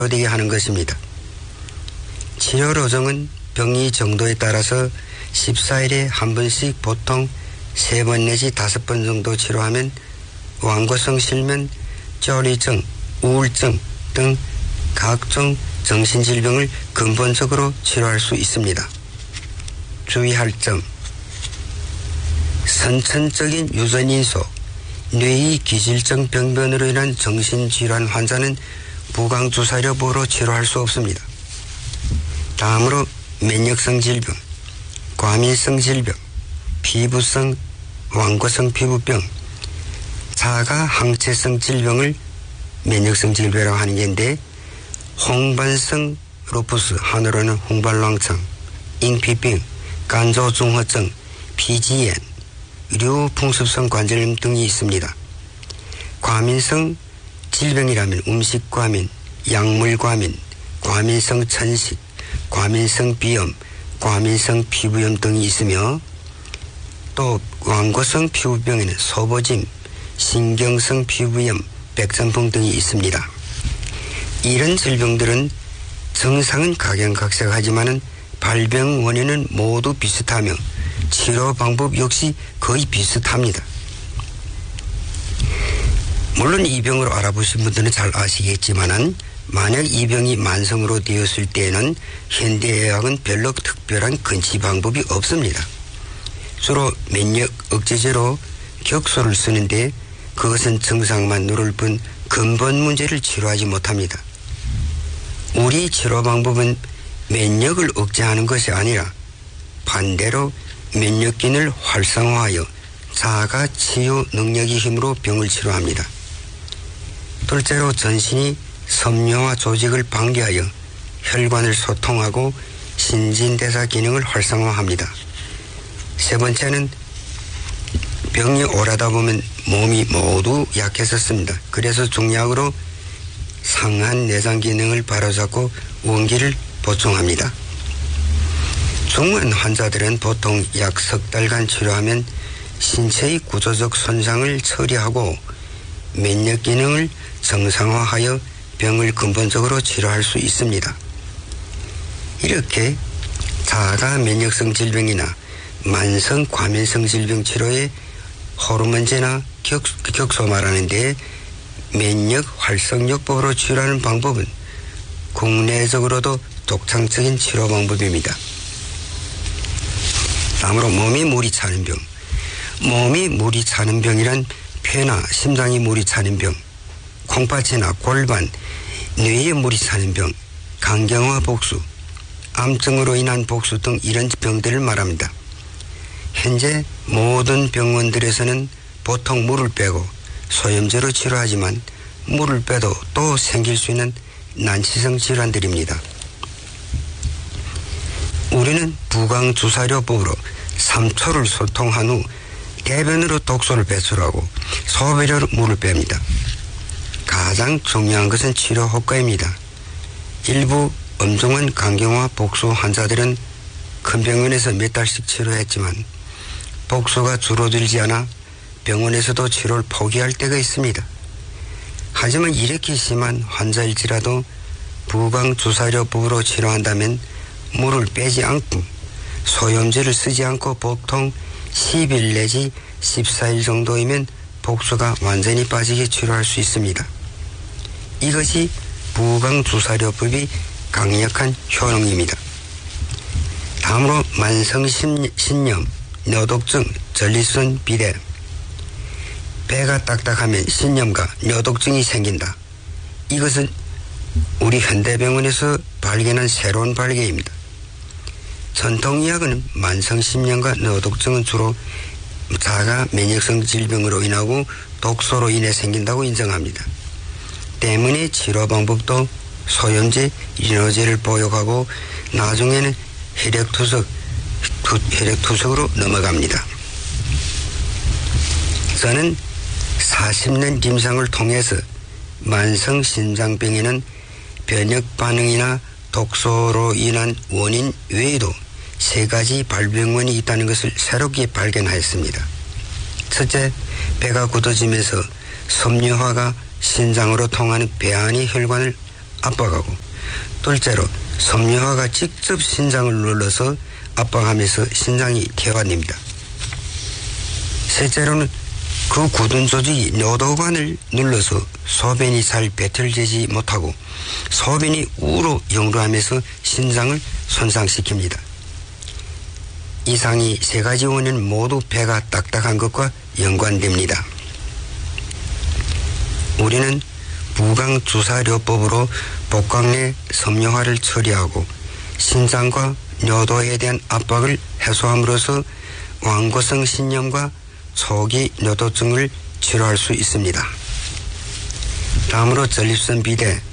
되게 하는 것입니다. 치료 로정은 병리 정도에 따라서 14일에 한 번씩 보통 3번 내지 5번 정도 치료하면 완고성 실면, 쩌리증, 우울증 등 각종 정신질병을 근본적으로 치료할 수 있습니다. 주의할 점: 선천적인 유전인소, 뇌의 기질적 병변으로 인한 정신질환 환자는 부강주사료보로 치료할 수 없습니다. 다음으로 면역성 질병, 과민성 질병, 피부성, 완고성 피부병, 자가 항체성 질병을 면역성 질병이라고 하는 게인데, 홍반성 루푸스, 한어로는 홍반랑청, 잉피병, 간조중후증, 피지엔, 류풍습성 관절염 등이 있습니다. 과민성 질병이라면 음식과민, 약물과민, 과민성 천식, 과민성 비염, 과민성 피부염 등이 있으며, 또 완고성 피부병에는 소보짐, 신경성 피부염, 백선풍 등이 있습니다. 이런 질병들은 증상은 각양각색하지만 발병 원인은 모두 비슷하며 치료 방법 역시 거의 비슷합니다. 물론 이 병으로 알아보신 분들은 잘 아시겠지만 만약 이 병이 만성으로 되었을 때에는 현대의학은 별로 특별한根治 방법이 없습니다. 주로 면역 억제제로 격소를 쓰는데 그것은 증상만 누를 뿐 근본 문제를 치료하지 못합니다. 우리 치료 방법은 면역을 억제하는 것이 아니라 반대로 면역균을 활성화하여 자가 치유 능력의 힘으로 병을 치료합니다. 둘째로 전신이 섬유화 조직을 방기하여 혈관을 소통하고 신진대사 기능을 활성화합니다. 세 번째는 병이 오래다 보면 몸이 모두 약해졌습니다. 그래서 중약으로 상한 내장 기능을 바로잡고 원기를 보충합니다. 중환 환자들은 보통 약 석 달간 치료하면 신체의 구조적 손상을 처리하고 면역 기능을 정상화하여 병을 근본적으로 치료할 수 있습니다. 이렇게 자가 면역성 질병이나 만성 과민성 질병 치료에 호르몬제나 격소 말하는데 면역 활성요법으로 치료하는 방법은 국내적으로도 독창적인 치료 방법입니다. 다음으로 몸이 물이 차는 병. 몸이 물이 차는 병이란 폐나 심장이 물이 차는 병, 콩팥이나 골반, 뇌에 물이 차는 병, 간경화 복수, 암증으로 인한 복수 등 이런 병들을 말합니다. 현재 모든 병원들에서는 보통 물을 빼고 소염제로 치료하지만 물을 빼도 또 생길 수 있는 난치성 질환들입니다. 우리는 부강주사료법으로 3초를 소통한 후 대변으로 독소를 배출하고 소변으로 물을 뺍니다. 가장 중요한 것은 치료 효과입니다. 일부 엄중한 간경화 복수 환자들은 큰 병원에서 몇 달씩 치료했지만 복수가 줄어들지 않아 병원에서도 치료를 포기할 때가 있습니다. 하지만 이렇게 심한 환자일지라도 부강주사료법으로 치료한다면 물을 빼지 않고 소염제를 쓰지 않고 보통 10일 내지 14일 정도이면 복수가 완전히 빠지게 치료할 수 있습니다. 이것이 부강주사료법의 강력한 효능입니다. 다음으로 만성 신염, 뇨독증, 전립선 비대. 배가 딱딱하면 신염과 뇨독증이 생긴다. 이것은 우리 현대병원에서 발견한 새로운 발견입니다. 전통의학은 만성신염과 뇨독증은 주로 자가 면역성 질병으로 인하고 독소로 인해 생긴다고 인정합니다. 때문에 치료 방법도 소염제, 이뇨제를 복용하고 나중에는 혈액투석으로 넘어갑니다. 저는 40년 임상을 통해서 만성심장병에는 변역 반응이나 독소로 인한 원인 외에도 3가지 발병원이 있다는 것을 새롭게 발견하였습니다. 첫째, 배가 굳어지면서 섬유화가 신장으로 통하는 배 안의 혈관을 압박하고, 둘째로 섬유화가 직접 신장을 눌러서 압박하면서 신장이 퇴화됩니다. 셋째로는 그 굳은 조직이 뇨도관을 눌러서 소변이 잘 배출되지 못하고 소변이 우로 역류하면서 신장을 손상시킵니다. 이상이 세 가지 원인은 모두 배가 딱딱한 것과 연관됩니다. 우리는 부강주사료법으로 복강 내 섬유화를 처리하고 신장과 뇨도에 대한 압박을 해소함으로써 완고성 신염과 초기 뇨도증을 치료할 수 있습니다. 다음으로 전립선 비대.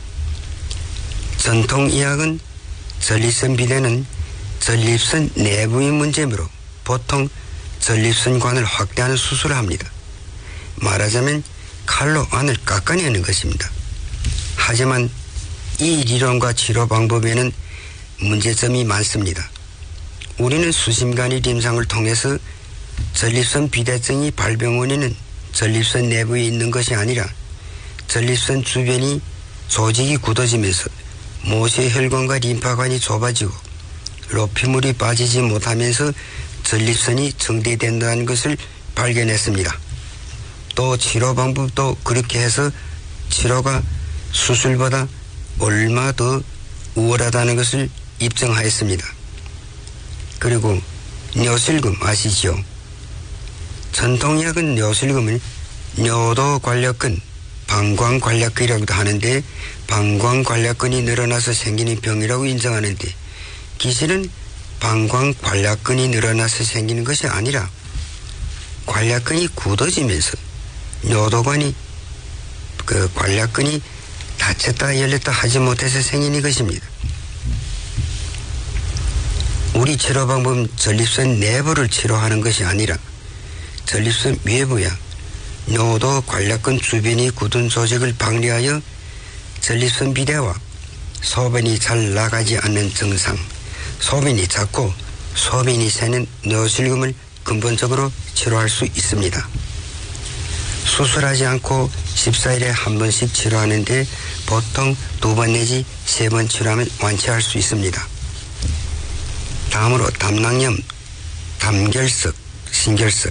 전통의학은 전립선 비대는 전립선 내부의 문제므로 보통 전립선관을 확대하는 수술을 합니다. 말하자면 칼로 안을 깎아내는 것입니다. 하지만 이理論과 치료 방법에는 문제점이 많습니다. 우리는 수심간의 임상을 통해서 전립선 비대증이 발병 원인은 전립선 내부에 있는 것이 아니라 전립선 주변이 조직이 굳어지면서 모세혈관과 림파관이 좁아지고 로피물이 빠지지 못하면서 전립선이 정대된다는 것을 발견했습니다. 또 치료 방법도 그렇게 해서 치료가 수술보다 얼마 더 우월하다는 것을 입증하였습니다. 그리고 뇨실금 아시죠? 전통의학은 뇨실금을 뇨도관략근, 방광관략근이라고도 하는데 방광관략근이 늘어나서 생기는 병이라고 인정하는데 기실은 방광관략근이 늘어나서 생기는 것이 아니라 관략근이 굳어지면서 뇨도관이 그 관략근이 닫혔다 열렸다 하지 못해서 생기는 것입니다. 우리 치료 방법은 전립선 내부를 치료하는 것이 아니라 전립선 외부야 뇨도 관략근 주변이 굳은 조직을 방리하여 전립선 비대와 소변이 잘 나가지 않는 증상, 소변이 작고 소변이 새는 뇨실금을 근본적으로 치료할 수 있습니다. 수술하지 않고 14일에 한 번씩 치료하는데 보통 2번 내지 3번 치료하면 완치할 수 있습니다. 다음으로 담낭염, 담결석, 신결석.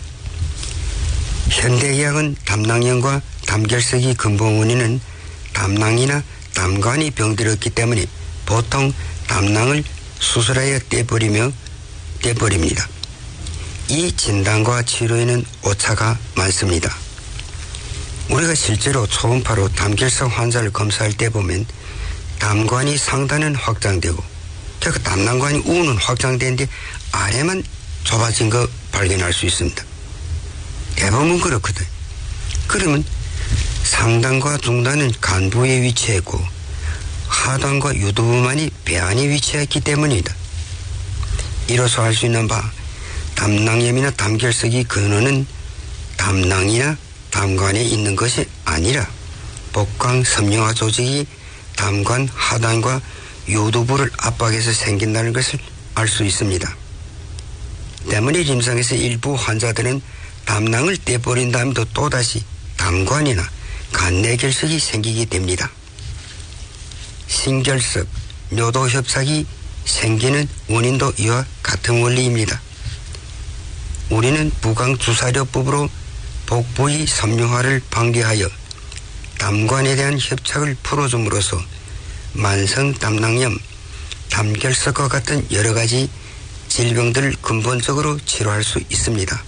현대의학은 담낭염과 담결석이 근본 원인은 담낭이나 담관이 병들었기 때문에 보통 담낭을 수술하여 떼버립니다. 이 진단과 치료에는 오차가 많습니다. 우리가 실제로 초음파로 담결석 환자를 검사할 때 보면 담관이 상단은 확장되고 그 담낭관이 우는 확장되는데 아래만 좁아진 거 발견할 수 있습니다. 대부분 그렇거든. 그러면 상단과 중단은 간부에 위치했고 하단과 유두부만이 배 안에 위치했기 때문이다. 이로써 알 수 있는 바 담낭염이나 담결석이 근원은 담낭이나 담관에 있는 것이 아니라 복강 섬유화 조직이 담관 하단과 유두부를 압박해서 생긴다는 것을 알 수 있습니다. 때문에 임상에서 일부 환자들은 담낭을 떼버린 다음에도 또다시 담관이나 간내결석이 생기게 됩니다. 신결석, 뇨도협착이 생기는 원인도 이와 같은 원리입니다. 우리는 부강주사료법으로 복부의 섬유화를 방지하여 담관에 대한 협착을 풀어줌으로써 만성 담낭염, 담결석과 같은 여러 가지 질병들을 근본적으로 치료할 수 있습니다.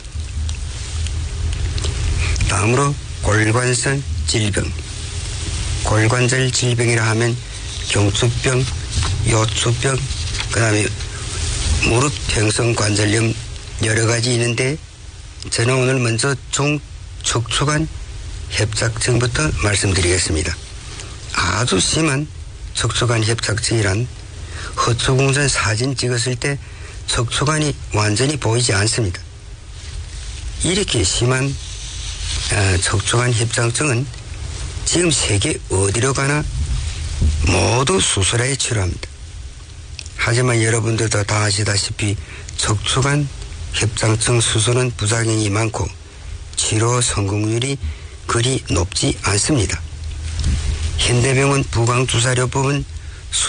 다음으로 골관성 질병. 골관절 질병이라 하면 경추병, 요추병, 그 다음에 무릎 평성 관절염 여러 가지 있는데 저는 오늘 먼저 중척추관 협착증부터 말씀드리겠습니다. 아주 심한 척추관 협착증이란 허추궁전 사진 찍었을 때 척추관이 완전히 보이지 않습니다. 이렇게 심한 척추관 협착증은 지금 세계 어디로 가나 모두 수술하여 치료합니다. 하지만 여러분들도 다 아시다시피 척추관 협착증 수술은 부작용이 많고 치료 성공률이 그리 높지 않습니다. 현대병원 부강주사료법은